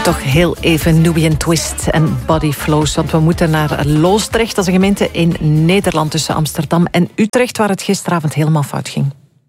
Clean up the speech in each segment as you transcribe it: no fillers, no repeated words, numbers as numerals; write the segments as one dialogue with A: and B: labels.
A: Toch heel even Nubian Twist en Body Flows. Want we moeten naar Loosdrecht. Dat is een gemeente in Nederland tussen Amsterdam en Utrecht, waar het gisteravond helemaal fout ging.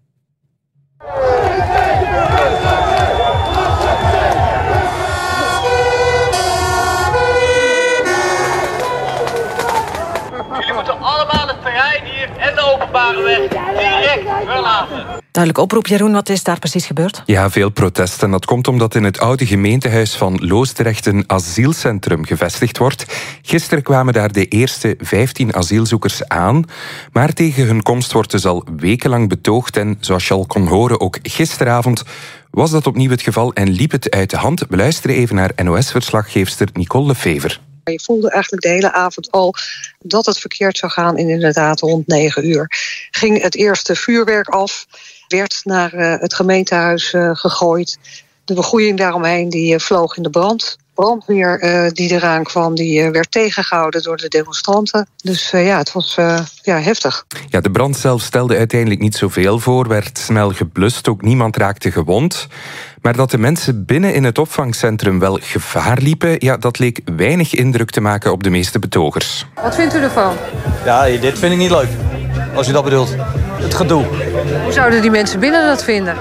B: Jullie moeten allemaal het terrein hier en de openbare weg direct verlaten.
A: Duidelijk oproep, Jeroen. Wat is daar precies gebeurd?
C: Ja, veel protest. En dat komt omdat in het oude gemeentehuis van Loosdrecht een asielcentrum gevestigd wordt. Gisteren kwamen daar de eerste 15 asielzoekers aan. Maar tegen hun komst wordt dus al wekenlang betoogd. En zoals je al kon horen, ook gisteravond was dat opnieuw het geval en liep het uit de hand. We luisteren even naar NOS-verslaggeefster Nicole Lefever.
D: Je voelde eigenlijk de hele avond al dat het verkeerd zou gaan. En inderdaad rond 9 uur ging het eerste vuurwerk af. Werd naar het gemeentehuis gegooid. De begroeiing daaromheen die vloog in de brand. Brandweer die eraan kwam, die werd tegengehouden door de demonstranten. Dus het was heftig.
C: Ja, de brand zelf stelde uiteindelijk niet zoveel voor. Werd snel geblust, ook niemand raakte gewond. Maar dat de mensen binnen in het opvangcentrum wel gevaar liepen, ja, dat leek weinig indruk te maken op de meeste betogers.
E: Wat vindt u ervan?
F: Ja, dit vind ik niet leuk. Als u dat bedoelt. Het gedoe.
E: Hoe zouden die mensen binnen dat vinden?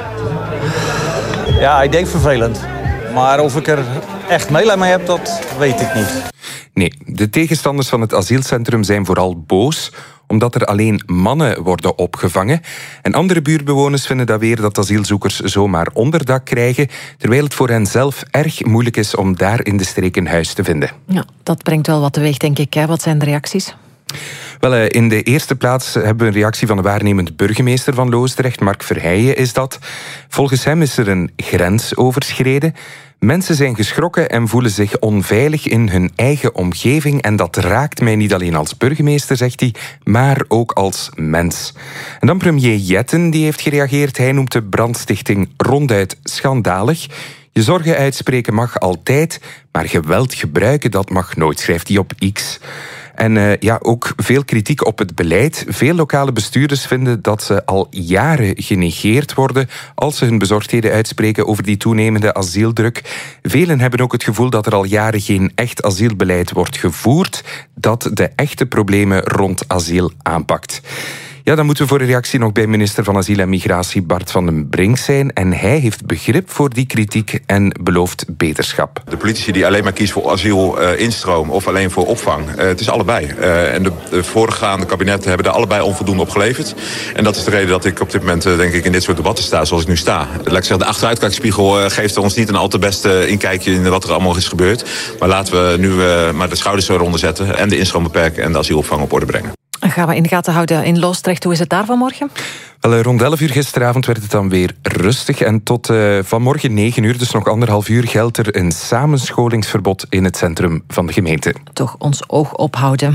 F: Ja, ik denk vervelend. Maar of ik er echt meelij mee heb, dat weet ik niet.
C: Nee, de tegenstanders van het asielcentrum zijn vooral boos omdat er alleen mannen worden opgevangen. En andere buurtbewoners vinden dat weer dat asielzoekers zomaar onderdak krijgen, terwijl het voor hen zelf erg moeilijk is om daar in de streek een huis te vinden.
A: Ja, dat brengt wel wat teweeg, denk ik. Hè? Wat zijn de reacties?
C: Wel, in de eerste plaats hebben we een reactie van de waarnemend burgemeester van Loosdrecht, Mark Verheijen is dat. Volgens hem is er een grens overschreden. Mensen zijn geschrokken en voelen zich onveilig in hun eigen omgeving. En dat raakt mij niet alleen als burgemeester, zegt hij, maar ook als mens. En dan premier Jetten, die heeft gereageerd. Hij noemt de brandstichting ronduit schandalig. Je zorgen uitspreken mag altijd, maar geweld gebruiken, dat mag nooit, schrijft hij op X. En ook veel kritiek op het beleid. Veel lokale bestuurders vinden dat ze al jaren genegeerd worden als ze hun bezorgdheden uitspreken over die toenemende asieldruk. Velen hebben ook het gevoel dat er al jaren geen echt asielbeleid wordt gevoerd, dat de echte problemen rond asiel aanpakt. Ja, dan moeten we voor een reactie nog bij minister van Asiel en Migratie Bart van den Brink zijn. En hij heeft begrip voor die kritiek en belooft beterschap.
G: De politici die alleen maar kiezen voor asiel instroom of alleen voor opvang, het is allebei. En de voorgaande kabinetten hebben er allebei onvoldoende op geleverd. En dat is de reden dat ik op dit moment denk ik in dit soort debatten sta zoals ik nu sta. Laat ik zeggen, de achteruitkijkspiegel geeft ons niet een al te beste inkijkje in wat er allemaal is gebeurd. Maar laten we nu maar de schouders eronder zetten en de instroom beperken en de asielopvang op orde brengen.
A: Gaan we in de gaten houden in Loosdrecht. Hoe is het daar vanmorgen?
C: Wel, rond 11 uur gisteravond werd het dan weer rustig. En tot vanmorgen 9 uur, dus nog 1,5 uur, geldt er een samenscholingsverbod in het centrum van de gemeente.
A: Toch ons oog ophouden.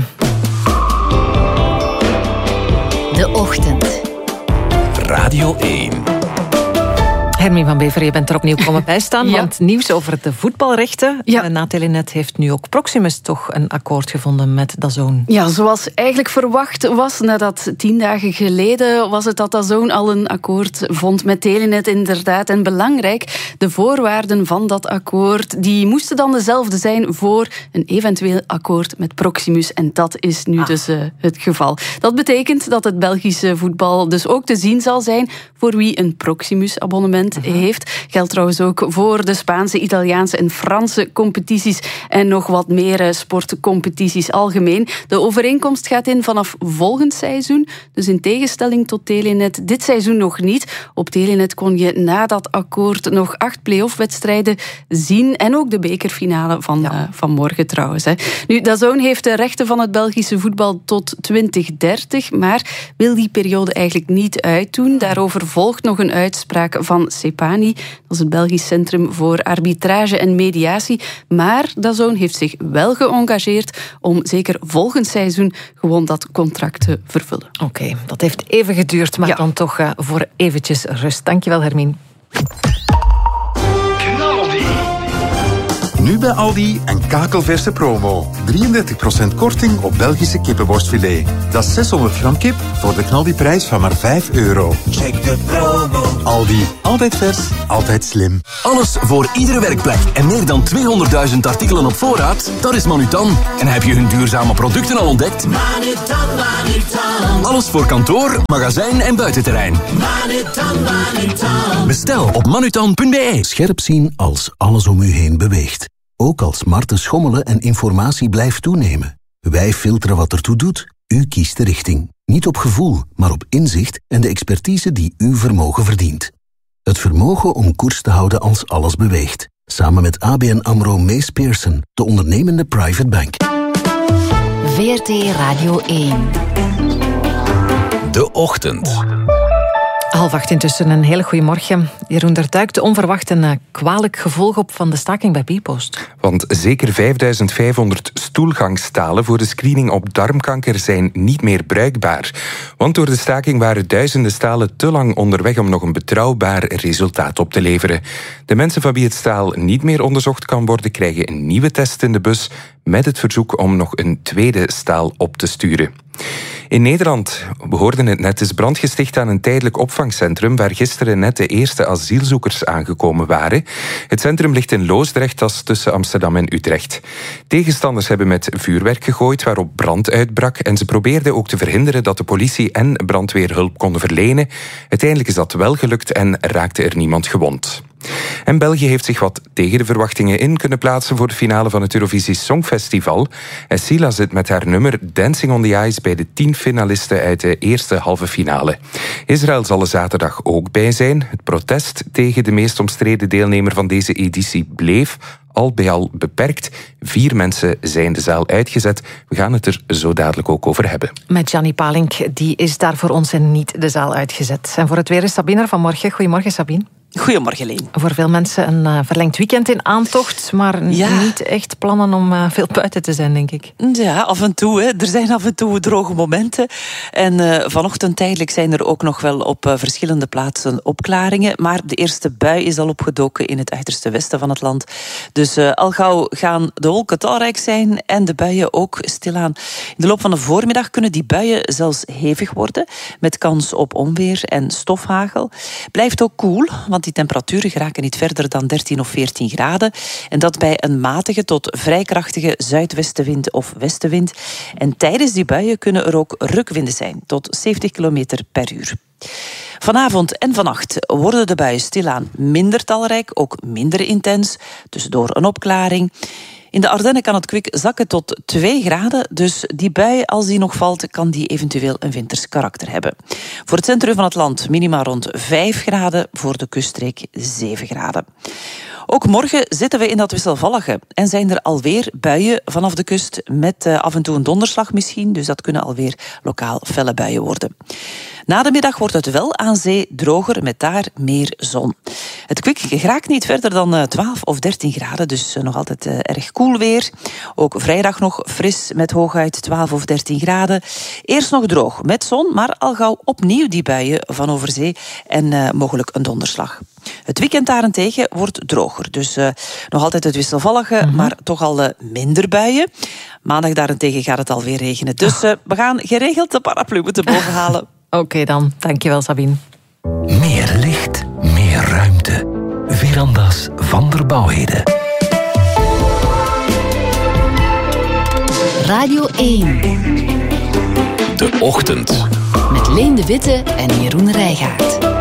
H: De Ochtend.
I: Radio 1.
A: Hermine van Beveren, je bent er opnieuw komen bijstaan.
H: Ja.
A: Want nieuws over de voetbalrechten.
H: Ja.
A: Na Telenet heeft nu ook Proximus toch een akkoord gevonden met DAZN.
H: Ja, zoals eigenlijk verwacht was, nadat 10 dagen geleden was het dat DAZN al een akkoord vond met Telenet inderdaad. En belangrijk, de voorwaarden van dat akkoord, die moesten dan dezelfde zijn voor een eventueel akkoord met Proximus. En dat is nu dus het geval. Dat betekent dat het Belgische voetbal dus ook te zien zal zijn voor wie een Proximus-abonnement heeft. Geldt trouwens ook voor de Spaanse, Italiaanse en Franse competities en nog wat meer sportcompetities algemeen. De overeenkomst gaat in vanaf volgend seizoen, dus in tegenstelling tot Telenet dit seizoen nog niet. Op Telenet kon je na dat akkoord nog 8 play-off-wedstrijden zien en ook de bekerfinale van morgen trouwens. Nu, DAZN heeft de rechten van het Belgische voetbal tot 2030, maar wil die periode eigenlijk niet uitdoen. Daarover volgt nog een uitspraak van CEPANI, dat is het Belgisch Centrum voor Arbitrage en Mediatie. Maar DAZN heeft zich wel geëngageerd om zeker volgend seizoen gewoon dat contract te vervullen.
A: Oké, dat heeft even geduurd, maar dan toch voor eventjes rust. Dankjewel, Hermine.
I: Nu bij Aldi een kakelverse promo. 33% korting op Belgische kippenborstfilet. Dat is 600 gram kip voor de knaldiprijs van maar €5.
J: Check de promo Aldi. Altijd vers, altijd slim.
K: Alles voor iedere werkplek en meer dan 200.000 artikelen op voorraad? Dat is Manutan. En heb je hun duurzame producten al ontdekt?
L: Manutan, Manutan.
K: Alles voor kantoor, magazijn en buitenterrein.
L: Manutan, Manutan.
K: Bestel op manutan.be.
M: Scherp zien als alles om u heen beweegt. Ook als smarten schommelen en informatie blijft toenemen. Wij filteren wat ertoe doet. U kiest de richting. Niet op gevoel, maar op inzicht en de expertise die uw vermogen verdient. Het vermogen om koers te houden als alles beweegt. Samen met ABN AMRO Mees Pearson, de ondernemende private bank.
N: VRT Radio 1.
K: De Ochtend.
A: 7:30 intussen, een hele goede morgen. Jeroen, daar duikt onverwacht een kwalijk gevolg op van de staking bij Bpost.
C: Want zeker 5500 stoelgangstalen voor de screening op darmkanker zijn niet meer bruikbaar. Want door de staking waren duizenden stalen te lang onderweg om nog een betrouwbaar resultaat op te leveren. De mensen van wie het staal niet meer onderzocht kan worden, krijgen een nieuwe test in de bus met het verzoek om nog een tweede staal op te sturen. In Nederland, we hoorden het net, is brand gesticht aan een tijdelijk opvangcentrum waar gisteren net de eerste asielzoekers aangekomen waren. Het centrum ligt in Loosdrecht, dat is tussen Amsterdam en Utrecht. Tegenstanders hebben met vuurwerk gegooid waarop brand uitbrak en ze probeerden ook te verhinderen dat de politie en brandweer hulp konden verlenen. Uiteindelijk is dat wel gelukt en raakte er niemand gewond. En België heeft zich wat tegen de verwachtingen in kunnen plaatsen voor de finale van het Eurovisie Songfestival. En Sila zit met haar nummer Dancing on the Ice bij de 10 finalisten uit de eerste halve finale. Israël zal er zaterdag ook bij zijn. Het protest tegen de meest omstreden deelnemer van deze editie bleef al bij al beperkt. 4 mensen zijn de zaal uitgezet. We gaan het er zo dadelijk ook over hebben.
A: Met Gianni Palink, die is daar voor ons en niet de zaal uitgezet. En voor het weer is Sabine er vanmorgen. Goedemorgen, Sabine.
O: Goedemorgen, Leen.
A: Voor veel mensen een verlengd weekend in aantocht, maar niet echt plannen om veel buiten te zijn, denk ik.
O: Ja, af en toe. Hè. Er zijn af en toe droge momenten. En vanochtend tijdelijk zijn er ook nog wel op verschillende plaatsen opklaringen. Maar de eerste bui is al opgedoken in het uiterste westen van het land. Dus al gauw gaan de wolken talrijk zijn en de buien ook stilaan. In de loop van de voormiddag kunnen die buien zelfs hevig worden, met kans op onweer en stofhagel. Blijft ook koel, want die temperaturen geraken niet verder dan 13 of 14 graden. En dat bij een matige tot vrij krachtige zuidwestenwind of westenwind. En tijdens die buien kunnen er ook rukwinden zijn, tot 70 km per uur. Vanavond en vannacht worden de buien stilaan minder talrijk, ook minder intens, dus door een opklaring. In de Ardennen kan het kwik zakken tot 2 graden, dus die bui, als die nog valt, kan die eventueel een winters karakter hebben. Voor het centrum van het land minima rond 5 graden, voor de kuststreek 7 graden. Ook morgen zitten we in dat wisselvallige en zijn er alweer buien vanaf de kust met af en toe een donderslag misschien, dus dat kunnen alweer lokaal felle buien worden. Na de middag wordt het wel aan zee droger met daar meer zon. Het kwik geraakt niet verder dan 12 of 13 graden, dus nog altijd erg koel weer. Ook vrijdag nog fris met hooguit 12 of 13 graden. Eerst nog droog met zon, maar al gauw opnieuw die buien van over zee en mogelijk een donderslag. Het weekend daarentegen wordt droger, dus nog altijd het wisselvallige, maar toch al minder buien. Maandag daarentegen gaat het alweer regenen, dus we gaan geregeld de paraplu moeten bovenhalen.
A: Oké dan, dankjewel Sabine.
K: Meer licht, meer ruimte. Verandas van der Bouwheden.
N: Radio 1.
K: De Ochtend.
N: Met Leen de Witte en Jeroen Rijgaard.